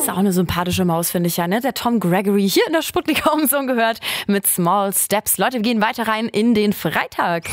Ist auch eine sympathische Maus, finde ich ja, ne? Der Tom Gregory hier in der Sputnik Raumzone gehört mit Small Steps. Leute, wir gehen weiter rein in den Freitag.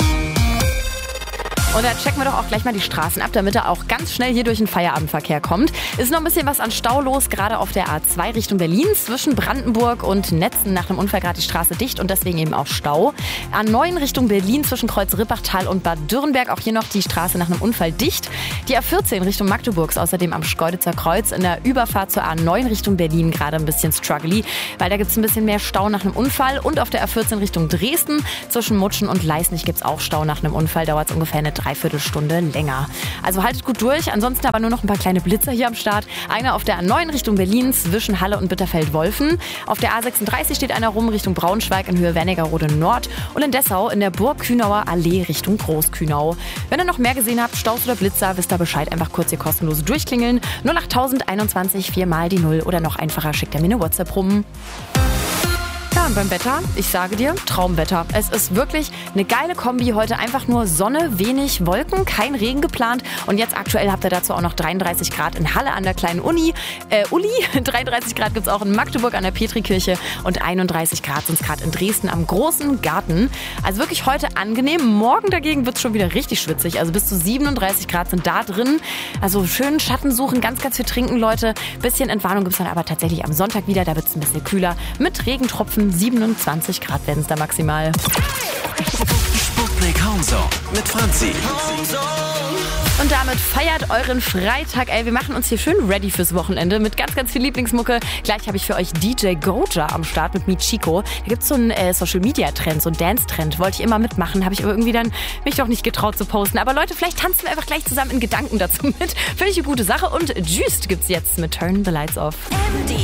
Und da checken wir doch auch gleich mal die Straßen ab, damit er auch ganz schnell hier durch den Feierabendverkehr kommt. Ist noch ein bisschen was an Stau los, gerade auf der A2 Richtung Berlin. Zwischen Brandenburg und Netzen nach einem Unfall gerade die Straße dicht und deswegen eben auch Stau. A9 Richtung Berlin zwischen Kreuz-Rippachtal und Bad Dürrenberg. Auch hier noch die Straße nach einem Unfall dicht. Die A14 Richtung Magdeburg ist außerdem am Schkeuditzer Kreuz in der Überfahrt zur A9 Richtung Berlin gerade ein bisschen struggly, weil da gibt es ein bisschen mehr Stau nach einem Unfall. Und auf der A14 Richtung Dresden zwischen Mutschen und Leisnig gibt es auch Stau nach einem Unfall. Dauert es ungefähr eine Dreiviertelstunde länger. Also haltet gut durch. Ansonsten aber nur noch ein paar kleine Blitzer hier am Start. Einer auf der A9 Richtung Berlin zwischen Halle und Bitterfeld-Wolfen. Auf der A36 steht einer rum Richtung Braunschweig in Höhe Wernigerode Nord. Und in Dessau in der Burg-Kühnauer Allee Richtung Großkühnau. Wenn ihr noch mehr gesehen habt, Staus oder Blitzer, wisst ihr Bescheid. Einfach kurz hier kostenlos durchklingeln. 08021 4 mal die 0 oder noch einfacher schickt ihr mir eine WhatsApp rum. Ja, und beim Wetter, ich sage dir, Traumwetter. Es ist wirklich eine geile Kombi. Heute einfach nur Sonne, wenig Wolken, kein Regen geplant. Und jetzt aktuell habt ihr dazu auch noch 33 Grad in Halle an der kleinen Uli. 33 Grad gibt es auch in Magdeburg an der Petrikirche und 31 Grad sind es gerade in Dresden am Großen Garten. Also wirklich heute angenehm. Morgen dagegen wird es schon wieder richtig schwitzig. Also bis zu 37 Grad sind da drin. Also schön Schatten suchen, ganz, ganz viel trinken, Leute. Bisschen Entwarnung gibt es dann aber tatsächlich am Sonntag wieder. Da wird es ein bisschen kühler mit Regentropfen. 27 Grad werden es da maximal. Sputnik Raumzone mit Franzi. Und damit feiert euren Freitag. Ey, wir machen uns hier schön ready fürs Wochenende mit ganz, ganz viel Lieblingsmucke. Gleich habe ich für euch DJ Goja am Start mit Michiko. Da gibt es so einen Social-Media-Trend, so einen Dance-Trend. Wollte ich immer mitmachen, habe ich aber irgendwie dann mich doch nicht getraut zu posten. Aber Leute, vielleicht tanzen wir einfach gleich zusammen in Gedanken dazu mit. Finde ich eine gute Sache. Und Juiced gibt's jetzt mit Turn the Lights Off.